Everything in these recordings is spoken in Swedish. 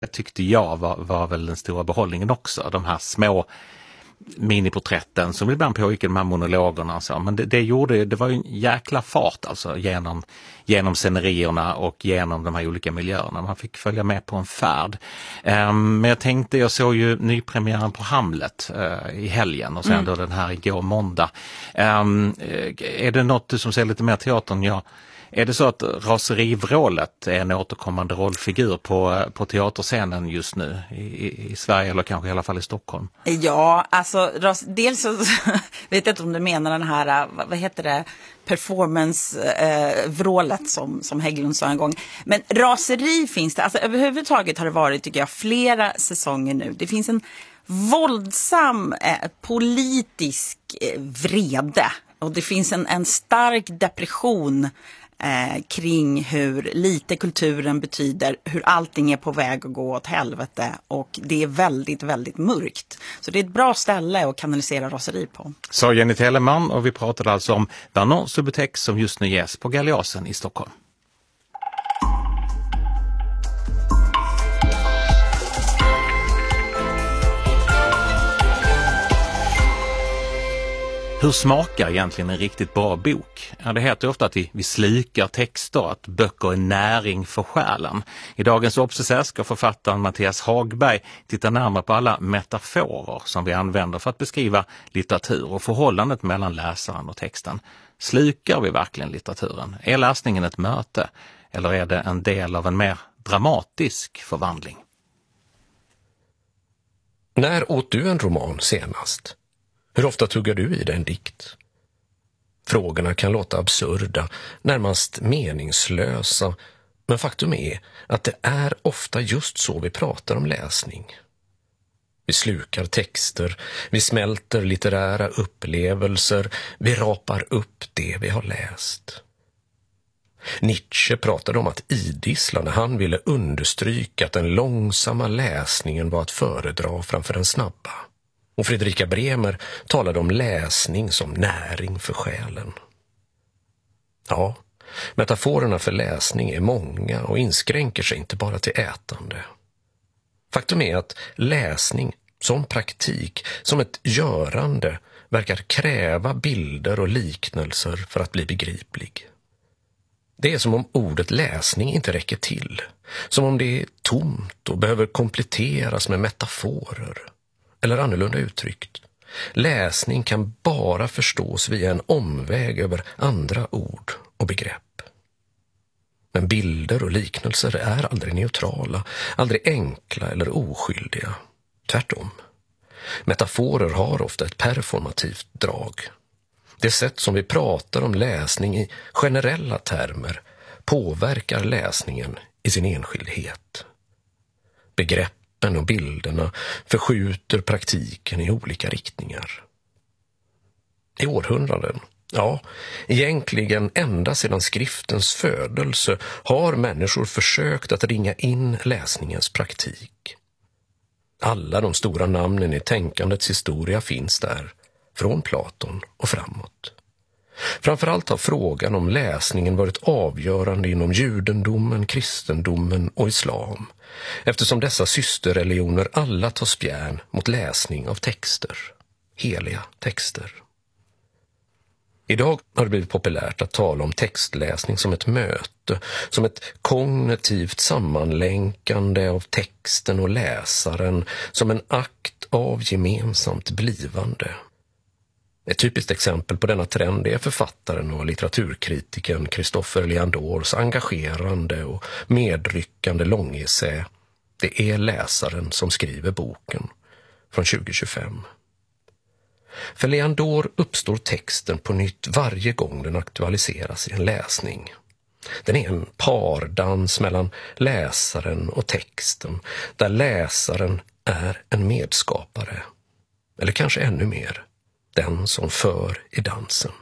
tyckte jag var väl den stora behållningen också. De här små miniporträtten som ibland pågick i de här monologerna och så. Men det var ju en jäkla fart alltså genom scenerierna och genom de här olika miljöerna. Man fick följa med på en färd. Men jag såg ju nypremiären på Hamlet i helgen och sen då den här igår måndag. Är det något du som ser lite mer teatern? Ja. Är det så att Raserivrålet är en återkommande rollfigur på teaterscenen just nu i Sverige eller kanske i alla fall i Stockholm? Ja, alltså dels så vet jag inte om du menar den här, vad heter det, performance-vrålet som Hägglund sa en gång. Men raseri finns det, alltså överhuvudtaget har det varit, tycker jag, flera säsonger nu. Det finns en våldsam politisk vrede och det finns en stark depression kring hur lite kulturen betyder, hur allting är på väg att gå åt helvete och det är väldigt, väldigt mörkt. Så det är ett bra ställe att kanalisera raseri på. Så Jenny Telemann, och vi pratade alltså om Vernon Subutex som just nu ges på Galeasen i Stockholm. Hur smakar egentligen en riktigt bra bok? Ja, det heter ofta att vi slukar texter, att böcker är näring för själen. I dagens Obsessär ska författaren Mattias Hagberg titta närmare på alla metaforer som vi använder för att beskriva litteratur och förhållandet mellan läsaren och texten. Slukar vi verkligen litteraturen? Är läsningen ett möte eller är det en del av en mer dramatisk förvandling? När åt du en roman senast? Hur ofta tuggar du i dig en dikt? Frågorna kan låta absurda, närmast meningslösa, men faktum är att det är ofta just så vi pratar om läsning. Vi slukar texter, vi smälter litterära upplevelser, vi rapar upp det vi har läst. Nietzsche pratade om att idissla när han ville understryka att den långsamma läsningen var att föredra framför den snabba. Och Fredrika Bremer talade om läsning som näring för själen. Ja, metaforerna för läsning är många och inskränker sig inte bara till ätande. Faktum är att läsning som praktik, som ett görande, verkar kräva bilder och liknelser för att bli begriplig. Det är som om ordet läsning inte räcker till, som om det är tomt och behöver kompletteras med metaforer. Eller annorlunda uttryckt, läsning kan bara förstås via en omväg över andra ord och begrepp. Men bilder och liknelser är aldrig neutrala, aldrig enkla eller oskyldiga. Tvärtom. Metaforer har ofta ett performativt drag. Det sätt som vi pratar om läsning i generella termer påverkar läsningen i sin enskildhet. Begreppen och bilderna förskjuter praktiken i olika riktningar. I århundraden, ja, egentligen ända sedan skriftens födelse har människor försökt att ringa in läsningens praktik. Alla de stora namnen i tänkandets historia finns där, från Platon och framåt. Framförallt har frågan om läsningen varit avgörande inom judendomen, kristendomen och islam, eftersom dessa systerreligioner alla tar spjärn mot läsning av texter, heliga texter. Idag har det blivit populärt att tala om textläsning som ett möte, som ett kognitivt sammanlänkande av texten och läsaren, som en akt av gemensamt blivande. Ett typiskt exempel på denna trend är författaren och litteraturkritiken Christopher Leandors engagerande och medryckande långessä Det är läsaren som skriver boken från 2025. För Leandor uppstår texten på nytt varje gång den aktualiseras i en läsning. Den är en pardans mellan läsaren och texten, där läsaren är en medskapare, eller kanske ännu mer, den som för i dansen.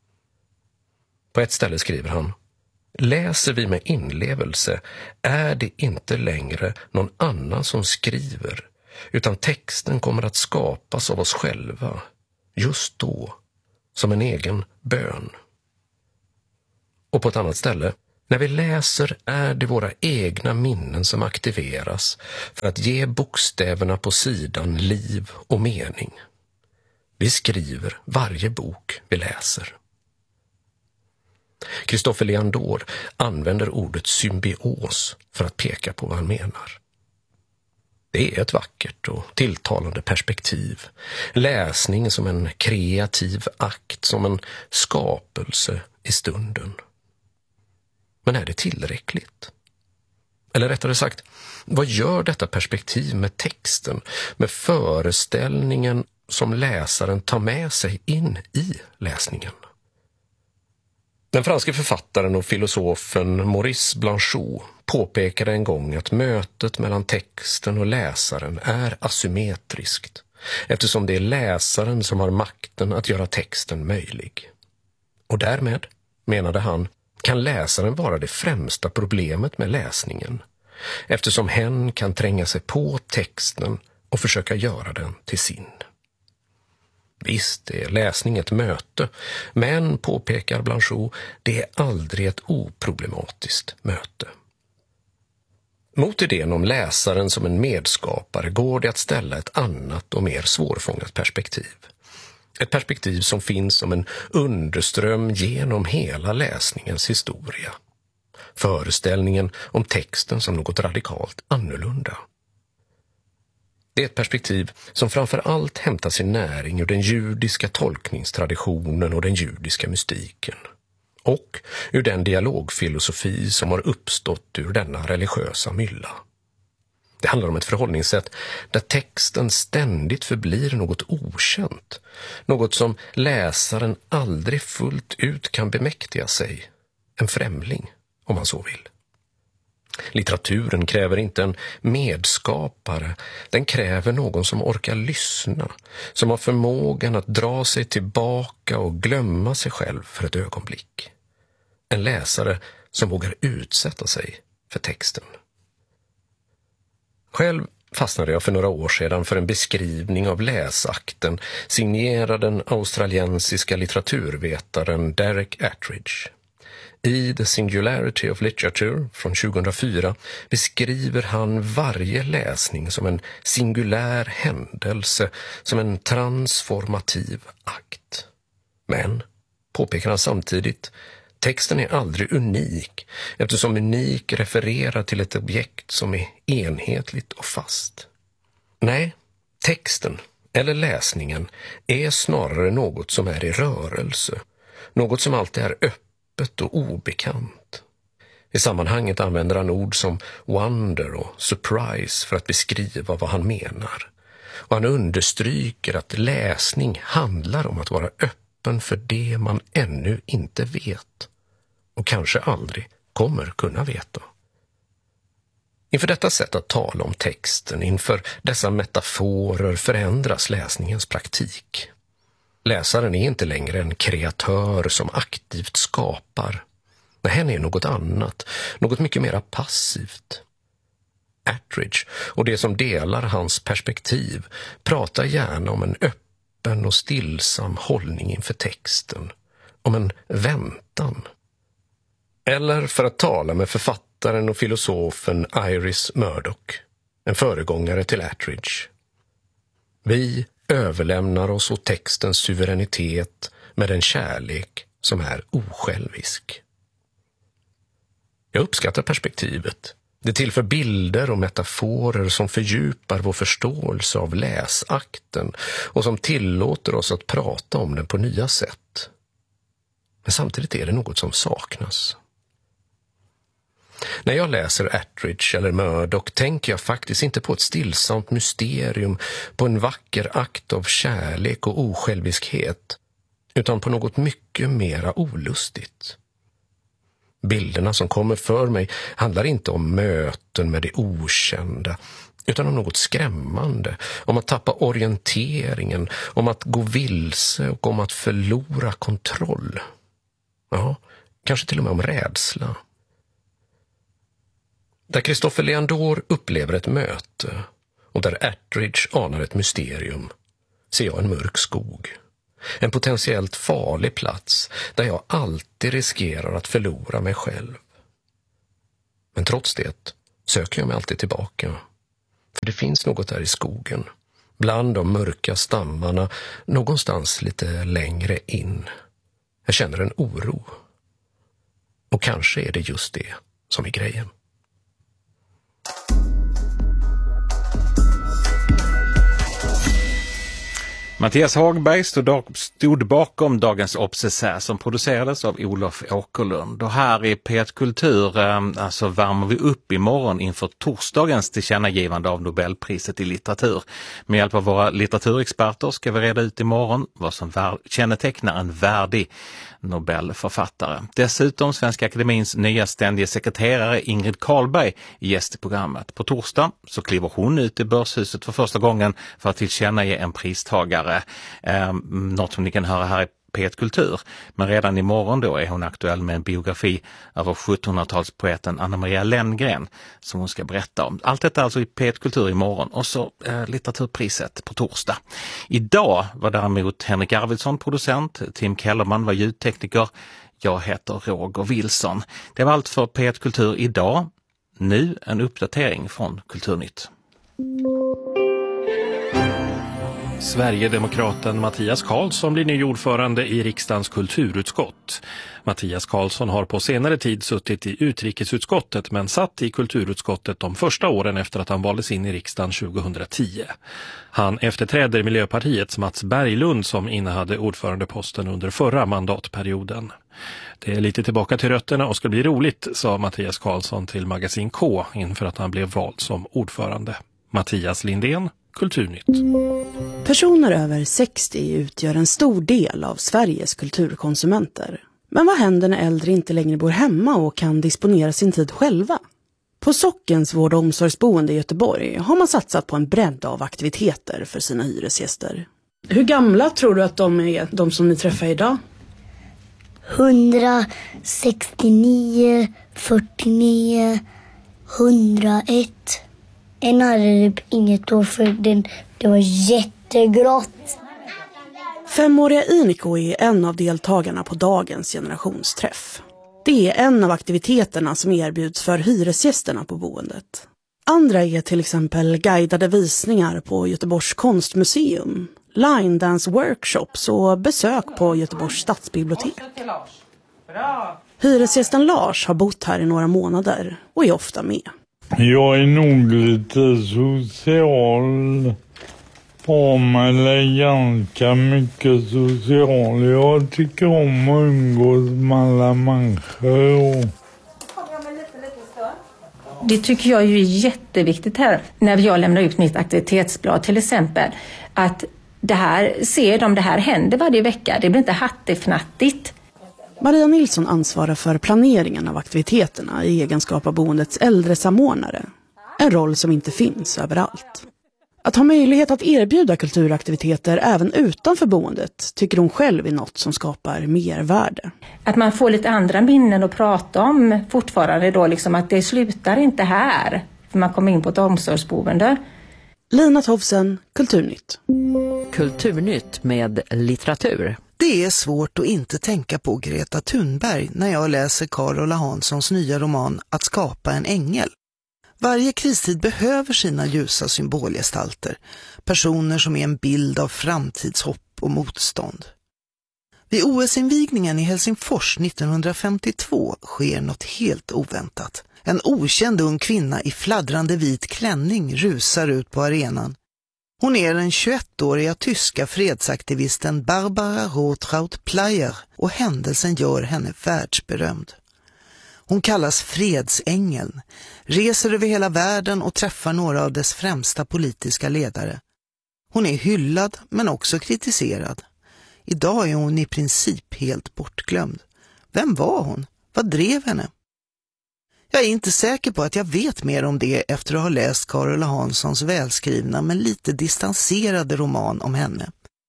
På ett ställe skriver han: läser vi med inlevelse är det inte längre någon annan som skriver, utan texten kommer att skapas av oss själva, just då, som en egen bön. Och på ett annat ställe: När vi läser är det våra egna minnen som aktiveras för att ge bokstäverna på sidan liv och mening. Vi skriver varje bok vi läser. Christopher Leandor använder ordet symbios för att peka på vad han menar. Det är ett vackert och tilltalande perspektiv. Läsning som en kreativ akt, som en skapelse i stunden. Men är det tillräckligt? Eller rättare sagt, vad gör detta perspektiv med texten, med föreställningen som läsaren tar med sig in i läsningen? Den franske författaren och filosofen Maurice Blanchot påpekade en gång att mötet mellan texten och läsaren är asymmetriskt, eftersom det är läsaren som har makten att göra texten möjlig. Och därmed, menade han, kan läsaren vara det främsta problemet med läsningen, eftersom hen kan tränga sig på texten och försöka göra den till sin. Visst är läsning ett möte, men, påpekar Blanchot, det är aldrig ett oproblematiskt möte. Mot idén om läsaren som en medskapare går det att ställa ett annat och mer svårfångat perspektiv. Ett perspektiv som finns som en underström genom hela läsningens historia. Föreställningen om texten som något radikalt annorlunda. Det är ett perspektiv som framför allt hämtar sin näring ur den judiska tolkningstraditionen och den judiska mystiken. Och ur den dialogfilosofi som har uppstått ur denna religiösa mylla. Det handlar om ett förhållningssätt där texten ständigt förblir något okänt. Något som läsaren aldrig fullt ut kan bemäktiga sig. En främling, om man så vill. Litteraturen kräver inte en medskapare, den kräver någon som orkar lyssna, som har förmågan att dra sig tillbaka och glömma sig själv för ett ögonblick. En läsare som vågar utsätta sig för texten. Själv fastnade jag för några år sedan för en beskrivning av läsakten signerad den australiensiska litteraturvetaren Derek Attridge. I The Singularity of Literature från 2004 beskriver han varje läsning som en singulär händelse, som en transformativ akt. Men, påpekar han samtidigt, texten är aldrig unik, eftersom unik refererar till ett objekt som är enhetligt och fast. Nej, texten, eller läsningen, är snarare något som är i rörelse, något som alltid är öppet och obekant. I sammanhanget använder han ord som wonder och surprise för att beskriva vad han menar. Och han understryker att läsning handlar om att vara öppen för det man ännu inte vet och kanske aldrig kommer kunna veta. Inför detta sätt att tala om texten, inför dessa metaforer förändras läsningens praktik. Läsaren är inte längre en kreatör som aktivt skapar. Nej, hen är något annat, något mycket mer passivt. Attridge och det som delar hans perspektiv pratar gärna om en öppen och stillsam hållning inför texten, om en väntan. Eller för att tala med författaren och filosofen Iris Murdoch, en föregångare till Attridge. Vi överlämnar oss åt textens suveränitet med en kärlek som är osjälvisk. Jag uppskattar perspektivet. Det tillför bilder och metaforer som fördjupar vår förståelse av läsakten och som tillåter oss att prata om den på nya sätt. Men samtidigt är det något som saknas. När jag läser Attridge eller Murdoch tänker jag faktiskt inte på ett stillsamt mysterium, på en vacker akt av kärlek och osjälviskhet, utan på något mycket mera olustigt. Bilderna som kommer för mig handlar inte om möten med det okända, utan om något skrämmande, om att tappa orienteringen, om att gå vilse och om att förlora kontroll. Ja, kanske till och med om rädsla. Där Christopher Leandor upplever ett möte och där Attridge anar ett mysterium ser jag en mörk skog. En potentiellt farlig plats där jag alltid riskerar att förlora mig själv. Men trots det söker jag mig alltid tillbaka. För det finns något där i skogen, bland de mörka stammarna, någonstans lite längre in. Jag känner en oro. Och kanske är det just det som är grejen. Mattias Hagberg stod bakom dagens Obsessär som producerades av Olof Åkerlund. Och här i P1 Kultur alltså värmer vi upp imorgon inför torsdagens tillkännagivande av Nobelpriset i litteratur. Med hjälp av våra litteraturexperter ska vi reda ut imorgon vad som kännetecknar en värdig Nobelförfattare. Dessutom Svenska Akademins nya ständiga sekreterare Ingrid Karlberg gäst i programmet. På torsdag så kliver hon ut i Börshuset för första gången för att tillkännage en pristagare. Något som ni kan höra här i P1 Kultur. Men redan imorgon då är hon aktuell med en biografi av 1700-talspoeten Anna-Maria Lenngren som hon ska berätta om. Allt detta alltså i P1 Kultur imorgon och så litteraturpriset på torsdag. Idag var däremot Henrik Arvidsson producent, Tim Kellerman var ljudtekniker, jag heter Roger Wilson. Det var allt för P1 Kultur idag. Nu en uppdatering från Kulturnytt. Sverigedemokraten Mattias Karlsson blir ny ordförande i riksdagens kulturutskott. Mattias Karlsson har på senare tid suttit i utrikesutskottet men satt i kulturutskottet de första åren efter att han valdes in i riksdagen 2010. Han efterträder Miljöpartiets Mats Berglund som innehade ordförandeposten under förra mandatperioden. Det är lite tillbaka till rötterna och ska bli roligt, sa Mattias Karlsson till Magasin K inför att han blev vald som ordförande. Mattias Lindén, Kulturnytt. Personer över 60 utgör en stor del av Sveriges kulturkonsumenter. Men vad händer när äldre inte längre bor hemma och kan disponera sin tid själva? På Sockens vård- och omsorgsboende i Göteborg har man satsat på en bredd av aktiviteter för sina hyresgäster. Hur gamla tror du att de är, de som ni träffar idag? 169, 49, 101. En hade typ inget år för det var jättegrått. 5-åriga Iniko är en av deltagarna på dagens generationsträff. Det är en av aktiviteterna som erbjuds för hyresgästerna på boendet. Andra är till exempel guidade visningar på Göteborgs konstmuseum, line dance workshops och besök på Göteborgs stadsbibliotek. Hyresgästen Lars har bott här i några månader och är ofta med. Jag är nog lite social. Eller ganska mycket social. Jag tycker om att umgås med alla människor. Det tycker jag är jätteviktigt här. När jag lämnar ut mitt aktivitetsblad till exempel. Att det här händer varje vecka. Det blir inte hattifnattigt. Maria Nilsson ansvarar för planeringen av aktiviteterna i egenskap av boendets äldresamordnare. En roll som inte finns överallt. Att ha möjlighet att erbjuda kulturaktiviteter även utanför boendet tycker hon själv är något som skapar mervärde. Att man får lite andra minnen att prata om fortfarande då, liksom att det slutar inte här. För man kommer in på ett omsorgsboende. Lina Tovsen, Kulturnytt. Kulturnytt med litteratur. Det är svårt att inte tänka på Greta Thunberg när jag läser Carola Hanssons nya roman Att skapa en ängel. Varje kristid behöver sina ljusa symbolgestalter, personer som är en bild av framtidshopp och motstånd. Vid OS-invigningen i Helsingfors 1952 sker något helt oväntat. En okänd ung kvinna i fladdrande vit klänning rusar ut på arenan. Hon är den 21-åriga tyska fredsaktivisten Barbara Rotraut-Pleyer och händelsen gör henne världsberömd. Hon kallas fredsängeln, reser över hela världen och träffar några av dess främsta politiska ledare. Hon är hyllad men också kritiserad. Idag är hon i princip helt bortglömd. Vem var hon? Vad drev henne? Jag är inte säker på att jag vet mer om det efter att ha läst Carola Hanssons välskrivna men lite distanserade roman om henne.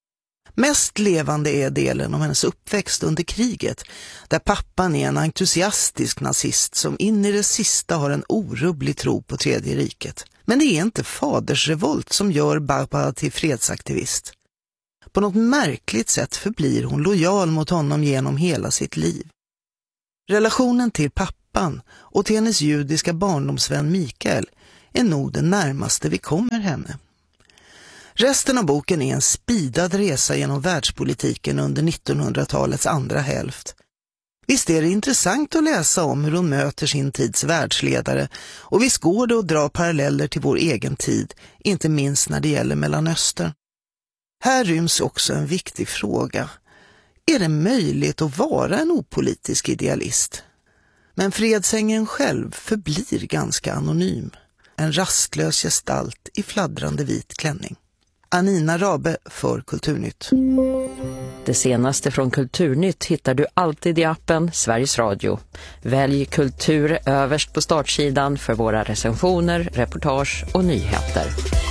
Mest levande är delen om hennes uppväxt under kriget, där pappan är en entusiastisk nazist som in i det sista har en orubblig tro på Tredje riket. Men det är inte fadersrevolt som gör Barbara till fredsaktivist. På något märkligt sätt förblir hon lojal mot honom genom hela sitt liv. Relationen till pappan pappan och till hennes judiska barndomsvän Mikael är nog det närmaste vi kommer henne. Resten av boken är en speedad resa genom världspolitiken under 1900-talets andra hälft. Visst är det intressant att läsa om hur hon möter sin tids världsledare, och visst går det att dra paralleller till vår egen tid, inte minst när det gäller Mellanöstern. Här ryms också en viktig fråga. Är det möjligt att vara en opolitisk idealist? Men Fredsängen själv förblir ganska anonym. En rastlös gestalt i fladdrande vit klänning. Anina Rabe för Kulturnytt. Det senaste från Kulturnytt hittar du alltid i appen Sveriges Radio. Välj kultur överst på startsidan för våra recensioner, reportage och nyheter.